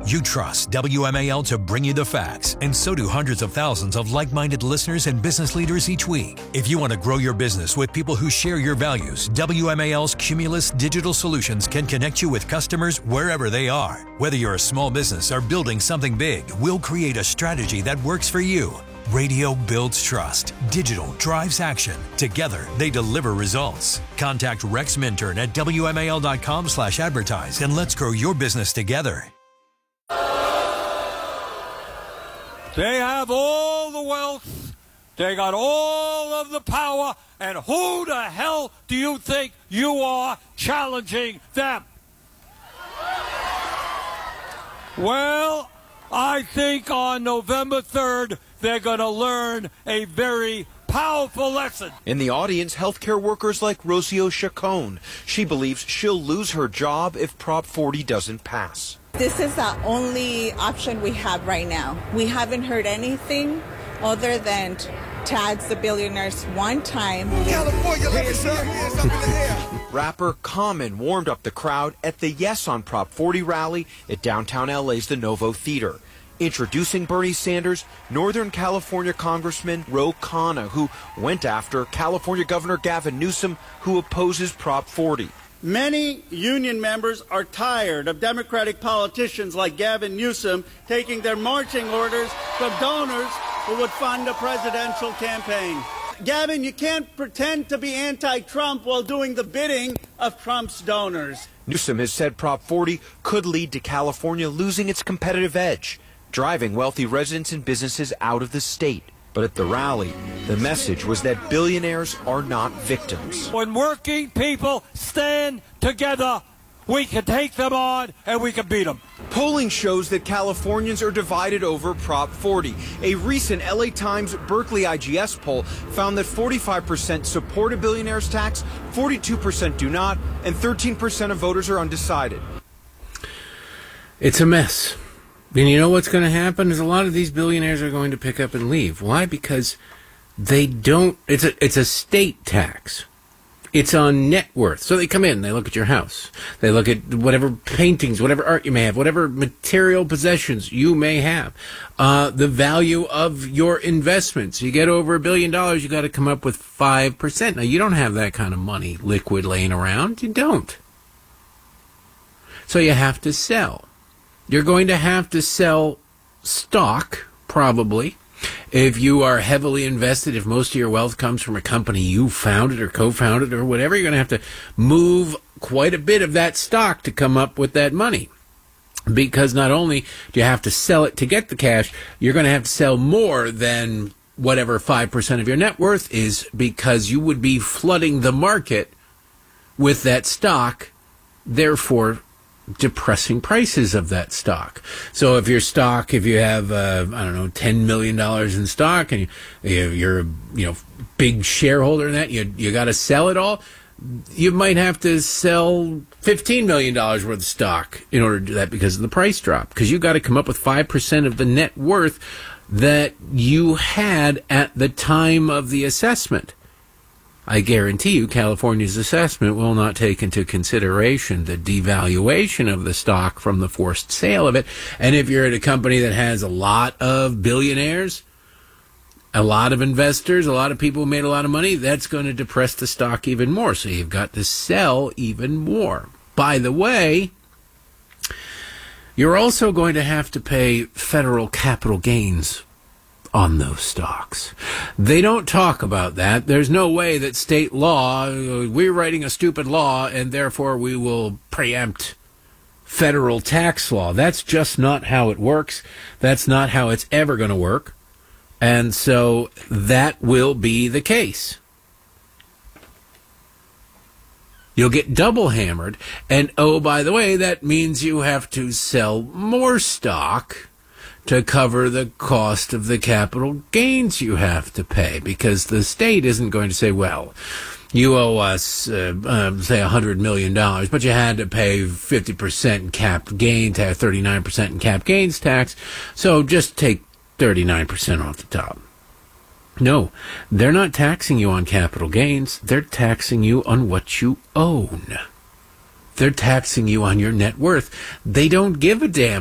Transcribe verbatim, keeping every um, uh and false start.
You trust W M A L to bring you the facts, and so do hundreds of thousands of like-minded listeners and business leaders each week. If you want to grow your business with people who share your values, W M A L's Cumulus Digital Solutions can connect you with customers wherever they are. Whether you're a small business or building something big, we'll create a strategy that works for you. Radio builds trust. Digital drives action. Together, they deliver results. Contact Rex Minturn at W M A L dot com slash advertise and let's grow your business together. They have all the wealth, they got all of the power, and who the hell do you think you are challenging them? Well, I think on November third, they're going to learn a very powerful lesson. In the audience, healthcare workers like Rocio Chacon. She believes she'll lose her job if Prop forty doesn't pass. This is the only option we have right now. We haven't heard anything other than tax the billionaires one time. California, let me see your hands up in the air. Rapper Common warmed up the crowd at the Yes on Prop forty rally at downtown L A's the Novo Theater. Introducing Bernie Sanders, Northern California Congressman Ro Khanna, who went after California Governor Gavin Newsom, who opposes Prop forty. Many union members are tired of Democratic politicians like Gavin Newsom taking their marching orders from donors who would fund a presidential campaign. Gavin, you can't pretend to be anti-Trump while doing the bidding of Trump's donors. Newsom has said Prop forty could lead to California losing its competitive edge, driving wealthy residents and businesses out of the state. But at the rally, the message was that billionaires are not victims. When working people stand together, we can take them on and we can beat them. Polling shows that Californians are divided over Prop forty. A recent L A Times Berkeley I G S poll found that forty-five percent support a billionaire's tax, forty-two percent do not, and thirteen percent of voters are undecided. It's a mess. And you know what's going to happen is a lot of these billionaires are going to pick up and leave. Why? Because they don't, it's a, it's a state tax. It's on net worth. So they come in, they look at your house. They look at whatever paintings, whatever art you may have, whatever material possessions you may have. Uh, the value of your investments. You get over a billion dollars, you got to come up with five percent. Now, you don't have that kind of money liquid laying around. You don't. So you have to sell. You're going to have to sell stock, probably. If you are heavily invested, if most of your wealth comes from a company you founded or co-founded or whatever, you're going to have to move quite a bit of that stock to come up with that money. Because not only do you have to sell it to get the cash, you're going to have to sell more than whatever five percent of your net worth is, because you would be flooding the market with that stock, therefore depressing prices of that stock. So if your stock, if you have, uh, I don't know, ten million dollars in stock and you, you're a you know, big shareholder in that, you, you got to sell it all, you might have to sell fifteen million dollars worth of stock in order to do that because of the price drop. Because you got to come up with five percent of the net worth that you had at the time of the assessment. I guarantee you California's assessment will not take into consideration the devaluation of the stock from the forced sale of it. And if you're at a company that has a lot of billionaires, a lot of investors, a lot of people who made a lot of money, that's going to depress the stock even more. So you've got to sell even more. By the way, you're also going to have to pay federal capital gains on those stocks. They don't talk about that. There's no way that state law, we're writing a stupid law and therefore we will preempt federal tax law. That's just not how it works. That's not how it's ever going to work. And so that will be the case. You'll get double hammered. And oh, by the way, that means you have to sell more stock to cover the cost of the capital gains you have to pay, because the state isn't going to say, well, you owe us, uh, uh, say, one hundred million dollars, but you had to pay fifty percent in capped gain tax, thirty-nine percent in capped gains tax, so just take thirty-nine percent off the top. No, they're not taxing you on capital gains. They're taxing you on what you own. They're taxing you on your net worth. They don't give a damn